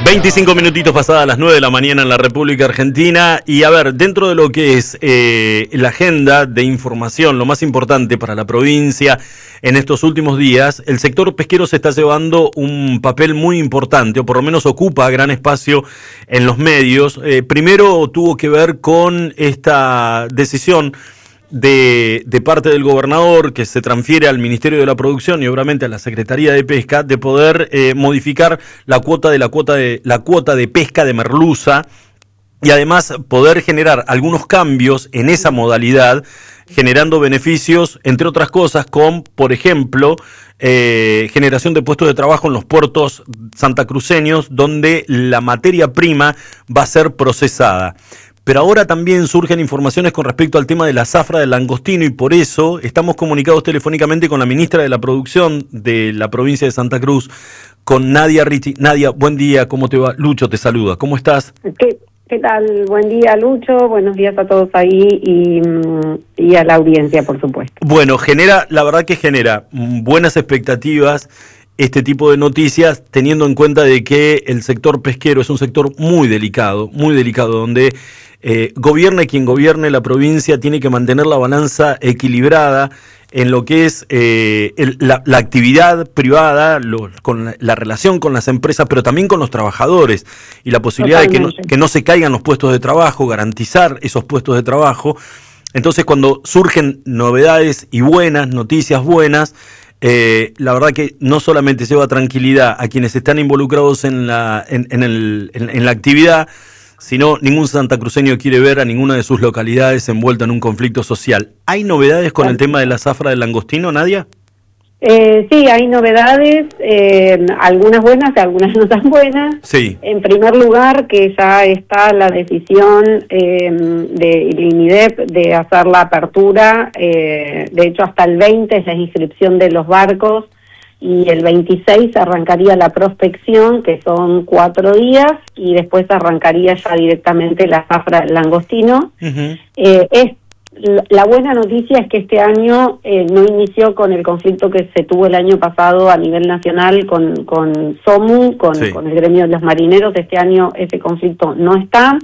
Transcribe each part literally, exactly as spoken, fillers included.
veinticinco minutitos pasadas las nueve de la mañana en la República Argentina. Y a ver, dentro de lo que es eh, la agenda de información, lo más importante para la provincia en estos últimos días, el sector pesquero se está llevando un papel muy importante, o por lo menos ocupa gran espacio en los medios. Eh, primero tuvo que ver con esta decisión De, de parte del gobernador que se transfiere al Ministerio de la Producción y obviamente a la Secretaría de Pesca de poder eh, modificar la cuota de la cuota de la cuota de pesca de merluza y además poder generar algunos cambios en esa modalidad, generando beneficios, entre otras cosas, con, por ejemplo, eh, generación de puestos de trabajo en los puertos santacruceños, donde la materia prima va a ser procesada. Pero ahora también surgen informaciones con respecto al tema de la zafra del langostino y por eso estamos comunicados telefónicamente con la ministra de la Producción de la provincia de Santa Cruz, con Nadia Ricci. Nadia, buen día, ¿cómo te va? Lucho te saluda, ¿cómo estás? ¿Qué, qué tal? Buen día, Lucho, buenos días a todos ahí y, y a la audiencia, por supuesto. Bueno, genera, la verdad que genera buenas expectativas este tipo de noticias, teniendo en cuenta de que el sector pesquero es un sector muy delicado, muy delicado, donde eh, gobierne quien gobierne la provincia, tiene que mantener la balanza equilibrada en lo que es eh, el, la, la actividad privada, lo, con la, la relación con las empresas, pero también con los trabajadores, y la posibilidad Totalmente. de que no, que no se caigan los puestos de trabajo, garantizar esos puestos de trabajo. Entonces, cuando surgen novedades y buenas, noticias buenas, Eh, la verdad que no solamente lleva tranquilidad a quienes están involucrados en la, en, en, el, en, en la actividad, sino ningún santacruceño quiere ver a ninguna de sus localidades envuelta en un conflicto social. ¿Hay novedades con el tema de la zafra del langostino, Nadia? Eh, sí, hay novedades, eh, algunas buenas y algunas no tan buenas. Sí. En primer lugar, que ya está la decisión eh, del INIDEP de hacer la apertura, eh, de hecho hasta el veinte es la inscripción de los barcos y el veintiséis arrancaría la prospección, que son cuatro días, y después arrancaría ya directamente la zafra del langostino. Uh-huh. eh, es La buena noticia es que este año eh, no inició con el conflicto que se tuvo el año pasado a nivel nacional con, con SOMU, con, sí. con el gremio de los marineros. Este año ese conflicto no está,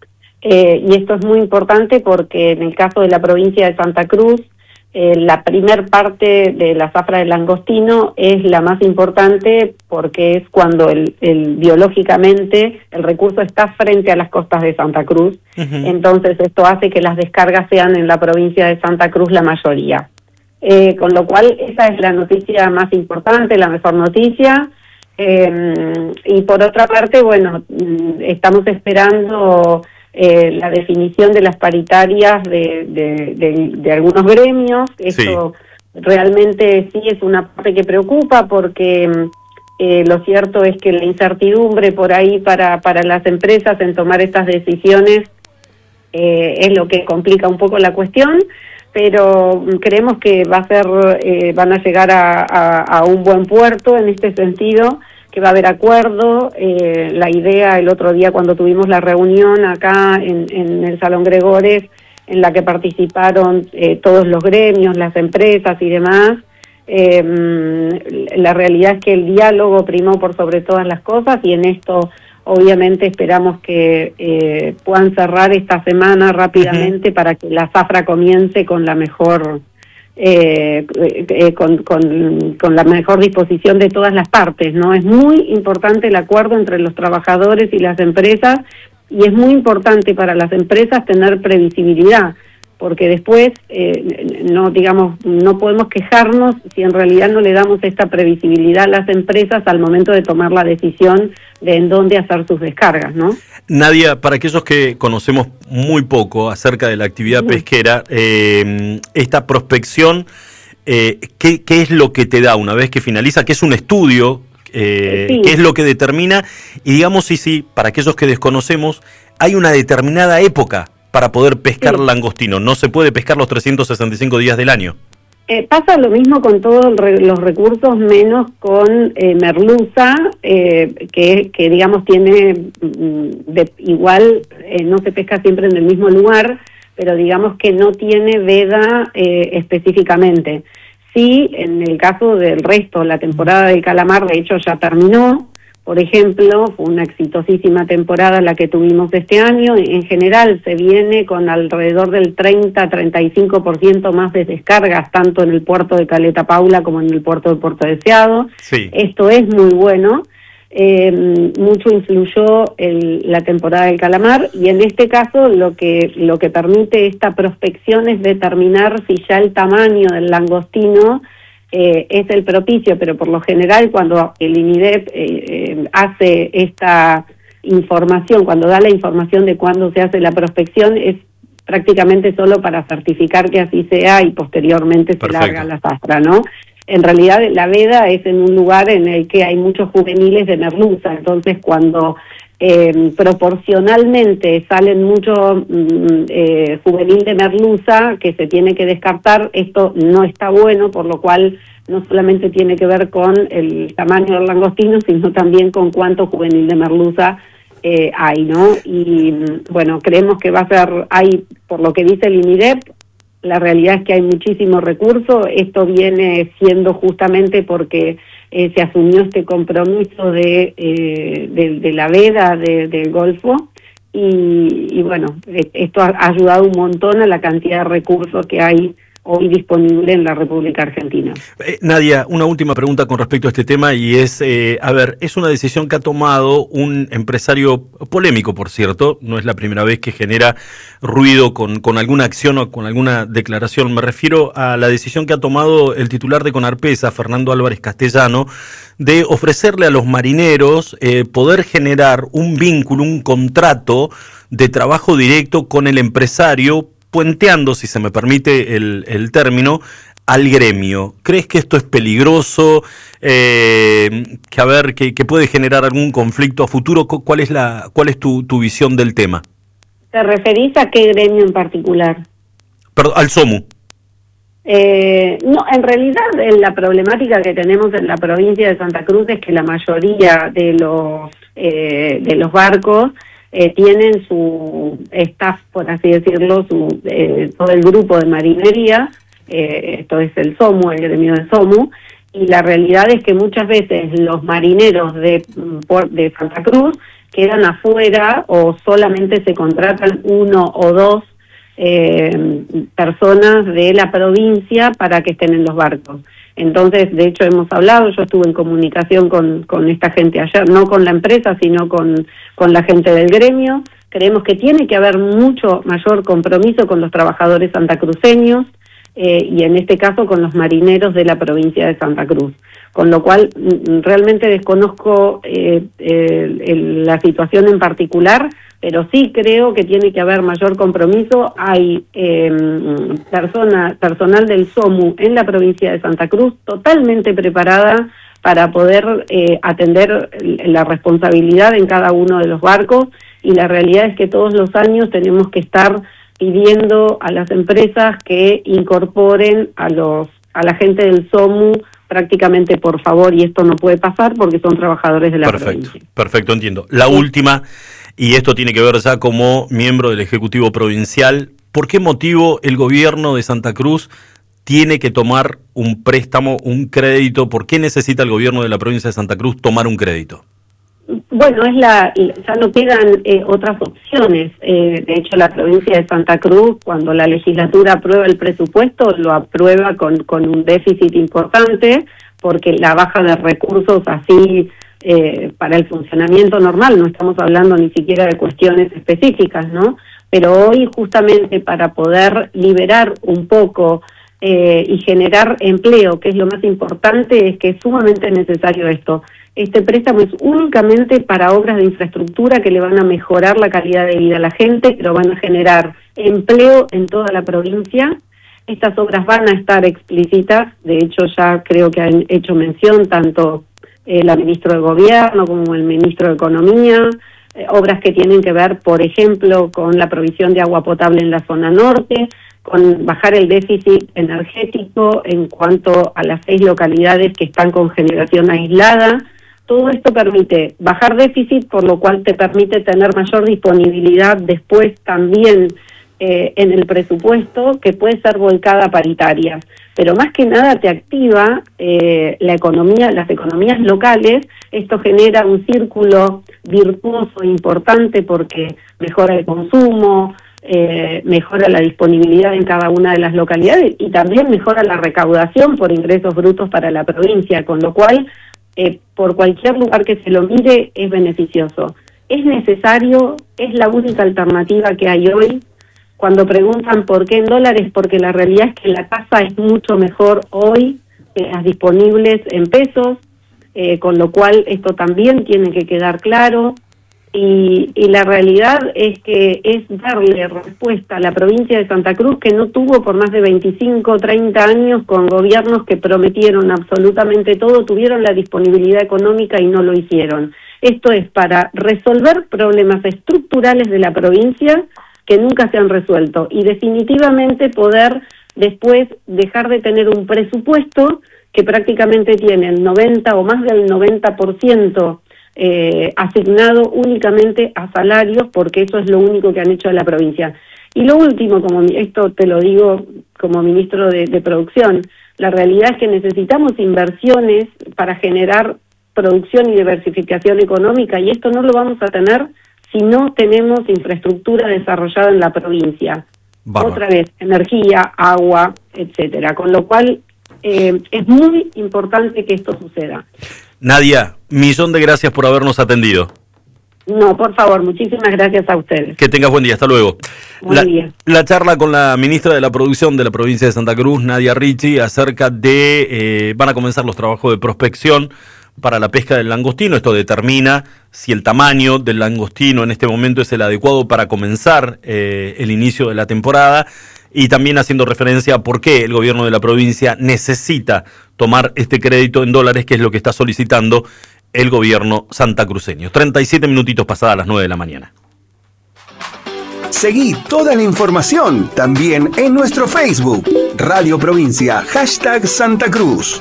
eh, y esto es muy importante porque en el caso de la provincia de Santa Cruz, eh, la primer parte de la zafra del langostino es la más importante porque es cuando el, el biológicamente el recurso está frente a las costas de Santa Cruz. Uh-huh. Entonces esto hace que las descargas sean en la provincia de Santa Cruz la mayoría. Eh, con lo cual esa es la noticia más importante, la mejor noticia. Eh, y por otra parte, bueno, estamos esperando Eh, la definición de las paritarias de, de, de, de algunos gremios. Esto sí. realmente sí es una parte que preocupa porque eh, lo cierto es que la incertidumbre por ahí para, para las empresas en tomar estas decisiones eh, es lo que complica un poco la cuestión, pero creemos que va a ser, eh, van a llegar a, a, a un buen puerto en este sentido, que va a haber acuerdo. Eh, la idea el otro día cuando tuvimos la reunión acá en, en el Salón Gregores, en la que participaron eh, todos los gremios, las empresas y demás, eh, la realidad es que el diálogo primó por sobre todas las cosas y en esto obviamente esperamos que eh, puedan cerrar esta semana rápidamente uh-huh. para que la zafra comience con la mejor Eh, eh, con, con, con la mejor disposición de todas las partes, ¿no? Es muy importante el acuerdo entre los trabajadores y las empresas, y es muy importante para las empresas tener previsibilidad, porque después eh, no digamos no podemos quejarnos si en realidad no le damos esta previsibilidad a las empresas al momento de tomar la decisión de en dónde hacer sus descargas, ¿no? Nadia, para aquellos que conocemos muy poco acerca de la actividad sí. pesquera, eh, esta prospección, eh, ¿qué, ¿qué es lo que te da una vez que finaliza? ¿Qué es un estudio? Eh, sí. ¿Qué es lo que determina? Y digamos, sí, sí, para aquellos que desconocemos, hay una determinada época para poder pescar sí. langostino. No se puede pescar los trescientos sesenta y cinco días del año. Eh, pasa lo mismo con todos los recursos, menos con eh, merluza, eh, que, que digamos tiene de, igual, eh, no se pesca siempre en el mismo lugar, pero digamos que no tiene veda eh, específicamente. Sí, en el caso del resto, la temporada del calamar de hecho ya terminó, por ejemplo, fue una exitosísima temporada la que tuvimos este año. En general se viene con alrededor del treinta a treinta y cinco por ciento más de descargas, tanto en el puerto de Caleta Paula como en el puerto de Puerto Deseado. Sí. Esto es muy bueno. Eh, mucho influyó el, la temporada del calamar, y en este caso lo que, lo que permite esta prospección es determinar si ya el tamaño del langostino Eh, es el propicio, pero por lo general cuando el INIDEP eh, eh, hace esta información, cuando da la información de cuándo se hace la prospección, es prácticamente solo para certificar que así sea y posteriormente Perfecto. se larga la zafra, ¿no? En realidad la veda es en un lugar en el que hay muchos juveniles de merluza, entonces cuando eh, proporcionalmente salen mucho mm, eh, juvenil de merluza que se tiene que descartar, esto no está bueno, por lo cual no solamente tiene que ver con el tamaño del langostino, sino también con cuánto juvenil de merluza eh, hay, ¿no? Y bueno, creemos que va a ser, hay, por lo que dice el INIDEP, la realidad es que hay muchísimo recurso. Esto viene siendo justamente porque eh, se asumió este compromiso de, eh, de, de la veda de, del Golfo, y, y bueno, esto ha ayudado un montón a la cantidad de recursos que hay hoy disponible en la República Argentina. Eh, Nadia, una última pregunta con respecto a este tema, y es, eh, a ver, es una decisión que ha tomado un empresario polémico, por cierto, no es la primera vez que genera ruido con, con alguna acción o con alguna declaración. Me refiero a la decisión que ha tomado el titular de Conarpesa, Fernando Álvarez Castellano, de ofrecerle a los marineros eh, poder generar un vínculo, un contrato de trabajo directo con el empresario, puenteando, si se me permite el, el término, al gremio. ¿Crees que esto es peligroso? Eh, que a ver, que, que puede generar algún conflicto a futuro. ¿Cuál es la, cuál es tu, tu visión del tema? ¿Te referís a qué gremio en particular? Perdón, al SOMU. Eh, no, en realidad en la problemática que tenemos en la provincia de Santa Cruz es que la mayoría de los eh, de los barcos Eh, tienen su staff, por así decirlo, su eh, todo el grupo de marinería, eh, esto es el SOMU, el gremio del SOMU, y la realidad es que muchas veces los marineros de, de Santa Cruz quedan afuera o solamente se contratan uno o dos eh, personas de la provincia para que estén en los barcos. Entonces, de hecho, hemos hablado, yo estuve en comunicación con, con esta gente ayer, no con la empresa, sino con, con la gente del gremio. Creemos que tiene que haber mucho mayor compromiso con los trabajadores santacruceños eh, y en este caso con los marineros de la provincia de Santa Cruz. Con lo cual, realmente desconozco eh, eh, el, la situación en particular, pero sí creo que tiene que haber mayor compromiso. Hay eh, persona, personal del SOMU en la provincia de Santa Cruz totalmente preparada para poder eh, atender la responsabilidad en cada uno de los barcos, y la realidad es que todos los años tenemos que estar pidiendo a las empresas que incorporen a los a la gente del SOMU prácticamente por favor, y esto no puede pasar porque son trabajadores de la Perfecto, provincia. Perfecto, entiendo. La sí. última, y esto tiene que ver ya como miembro del Ejecutivo Provincial, ¿por qué motivo el gobierno de Santa Cruz tiene que tomar un préstamo, un crédito? ¿Por qué necesita el gobierno de la provincia de Santa Cruz tomar un crédito? Bueno, es la ya no quedan eh, otras opciones. Eh, de hecho, la provincia de Santa Cruz, cuando la legislatura aprueba el presupuesto, lo aprueba con, con un déficit importante, porque la baja de recursos así eh, para el funcionamiento normal, no estamos hablando ni siquiera de cuestiones específicas, ¿no? Pero hoy, justamente para poder liberar un poco eh, y generar empleo, que es lo más importante, es que es sumamente necesario esto. Este préstamo es únicamente para obras de infraestructura que le van a mejorar la calidad de vida a la gente, pero van a generar empleo en toda la provincia. Estas obras van a estar explícitas, de hecho ya creo que han hecho mención tanto eh, la ministra de Gobierno como el ministro de Economía, eh, obras que tienen que ver, por ejemplo, con la provisión de agua potable en la zona norte, con bajar el déficit energético en cuanto a las seis localidades que están con generación aislada. Todo esto permite bajar déficit, por lo cual te permite tener mayor disponibilidad después también eh, en el presupuesto que puede ser volcada a paritarias, pero más que nada te activa eh, la economía, las economías locales. Esto genera un círculo virtuoso importante porque mejora el consumo, eh, mejora la disponibilidad en cada una de las localidades y también mejora la recaudación por ingresos brutos para la provincia, con lo cual eh, por cualquier lugar que se lo mire es beneficioso. Es necesario, es la única alternativa que hay hoy. Cuando preguntan por qué en dólares, porque la realidad es que la tasa es mucho mejor hoy que las disponibles en pesos, eh, con lo cual esto también tiene que quedar claro. Y, y la realidad es que es darle respuesta a la provincia de Santa Cruz, que no tuvo por más de veinticinco, treinta años con gobiernos que prometieron absolutamente todo, tuvieron la disponibilidad económica y no lo hicieron. Esto es para resolver problemas estructurales de la provincia que nunca se han resuelto y definitivamente poder después dejar de tener un presupuesto que prácticamente tiene el noventa o más del noventa por ciento eh, asignado únicamente a salarios, porque eso es lo único que han hecho en la provincia. Y lo último, como esto te lo digo como ministro de, de Producción, la realidad es que necesitamos inversiones para generar producción y diversificación económica, y esto no lo vamos a tener si no tenemos infraestructura desarrollada en la provincia. Bárbaro. Otra vez, energía, agua, etcétera. Con lo cual, eh, es muy importante que esto suceda. Nadia, millón de gracias por habernos atendido. No, por favor, muchísimas gracias a ustedes. Que tengas buen día, hasta luego. Buen la, día. La charla con la ministra de la Producción de la provincia de Santa Cruz, Nadia Ricci, acerca de, eh, van a comenzar los trabajos de prospección para la pesca del langostino. Esto determina si el tamaño del langostino en este momento es el adecuado para comenzar eh, el inicio de la temporada, y también haciendo referencia a por qué el gobierno de la provincia necesita tomar este crédito en dólares, que es lo que está solicitando el gobierno santacruceño. treinta y siete minutitos pasadas las nueve de la mañana. Seguí toda la información también en nuestro Facebook, Radio Provincia, hashtag Santa Cruz.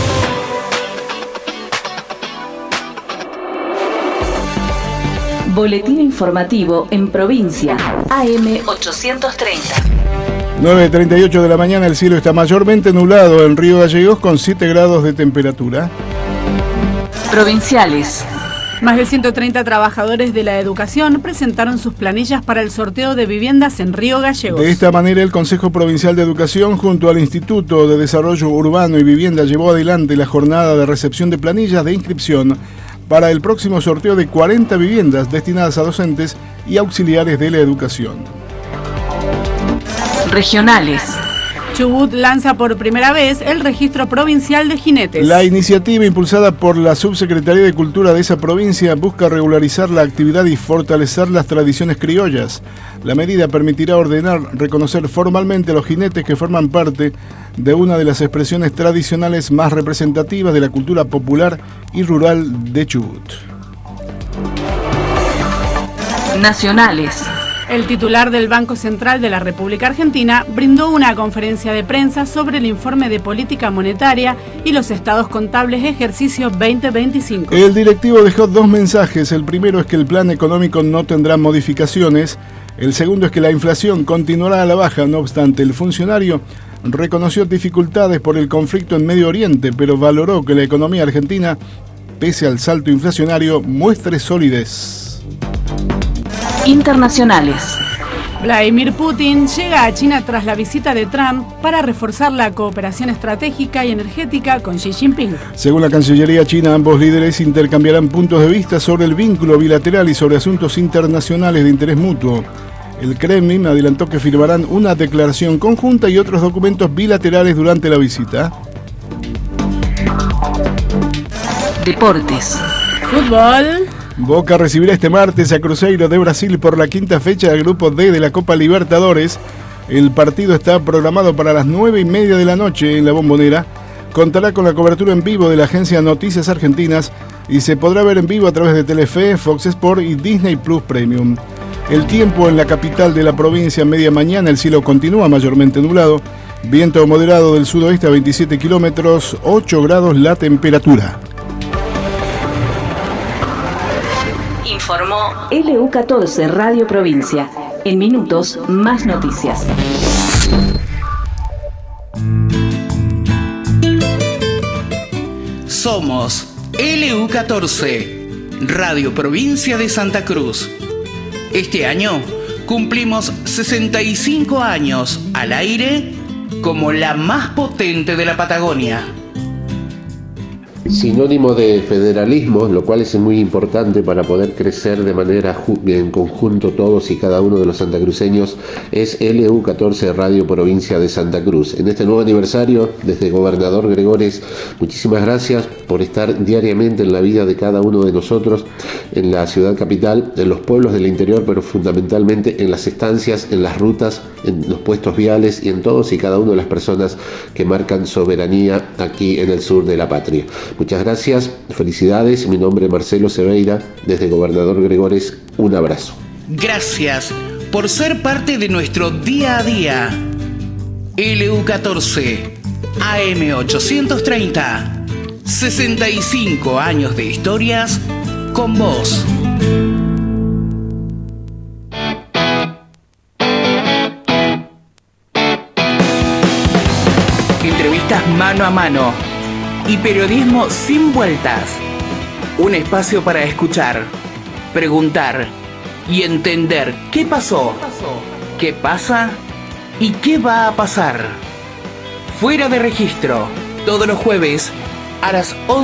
Boletín informativo en provincia, A M ochocientos treinta. nueve treinta y ocho de la mañana, el cielo está mayormente nublado en Río Gallegos con siete grados de temperatura. Provinciales. Más de ciento treinta trabajadores de la educación presentaron sus planillas para el sorteo de viviendas en Río Gallegos. De esta manera, el Consejo Provincial de Educación, junto al Instituto de Desarrollo Urbano y Vivienda, llevó adelante la jornada de recepción de planillas de inscripción para el próximo sorteo de cuarenta viviendas destinadas a docentes y auxiliares de la educación. Regionales. Chubut lanza por primera vez el registro provincial de jinetes. La iniciativa, impulsada por la Subsecretaría de Cultura de esa provincia, busca regularizar la actividad y fortalecer las tradiciones criollas. La medida permitirá ordenar, reconocer formalmente a los jinetes que forman parte de una de las expresiones tradicionales más representativas de la cultura popular y rural de Chubut. Nacionales. El titular del Banco Central de la República Argentina brindó una conferencia de prensa sobre el informe de política monetaria y los estados contables ejercicio veinte veinticinco. El directivo dejó dos mensajes. El primero es que el plan económico no tendrá modificaciones. El segundo es que la inflación continuará a la baja. No obstante, el funcionario reconoció dificultades por el conflicto en Medio Oriente, pero valoró que la economía argentina, pese al salto inflacionario, muestre solidez. Internacionales. Vladimir Putin llega a China tras la visita de Trump para reforzar la cooperación estratégica y energética con Xi Jinping. Según la Cancillería china, ambos líderes intercambiarán puntos de vista sobre el vínculo bilateral y sobre asuntos internacionales de interés mutuo. El Kremlin adelantó que firmarán una declaración conjunta y otros documentos bilaterales durante la visita. Deportes. Fútbol. Boca recibirá este martes a Cruzeiro de Brasil por la quinta fecha del Grupo D de la Copa Libertadores. El partido está programado para las nueve y media de la noche en la Bombonera. Contará con la cobertura en vivo de la agencia Noticias Argentinas y se podrá ver en vivo a través de Telefe, Fox Sport y Disney Plus Premium. El tiempo en la capital de la provincia: media mañana, el cielo continúa mayormente nublado. Viento moderado del sudoeste a veintisiete kilómetros, ocho grados la temperatura. Informó L U catorce Radio Provincia. En minutos, más noticias. Somos L U catorce, Radio Provincia de Santa Cruz. Este año cumplimos sesenta y cinco años al aire como la más potente de la Patagonia. Sinónimo de federalismo, lo cual es muy importante para poder crecer de manera en conjunto todos y cada uno de los santacruceños, es L U catorce Radio Provincia de Santa Cruz. En este nuevo aniversario, desde Gobernador Gregores, muchísimas gracias por estar diariamente en la vida de cada uno de nosotros, en la ciudad capital, en los pueblos del interior, pero fundamentalmente en las estancias, en las rutas, en los puestos viales y en todos y cada una de las personas que marcan soberanía aquí en el sur de la patria. Muchas gracias, felicidades, mi nombre es Marcelo Seveira, desde Gobernador Gregores, un abrazo. Gracias por ser parte de nuestro día a día. L U catorce, A M ochocientos treinta, sesenta y cinco años de historias con vos. Entrevistas mano a mano y periodismo sin vueltas. Un espacio para escuchar, preguntar y entender qué pasó, qué pasa y qué va a pasar. Fuera de registro, todos los jueves a las once.